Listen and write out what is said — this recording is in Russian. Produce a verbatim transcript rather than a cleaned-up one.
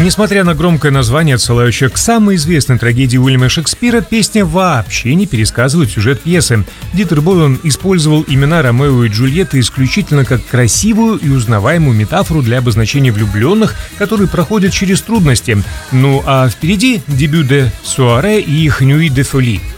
Несмотря на громкое название, отсылающее к самой известной трагедии Уильяма Шекспира, песня вообще не пересказывает сюжет пьесы. Дитер Боуэн использовал имена Ромео и Джульетты исключительно как красивую и узнаваемую метафору для обозначения влюбленных, которые проходят через трудности. Ну а впереди дебют де Суаре и их Nuit de Folie.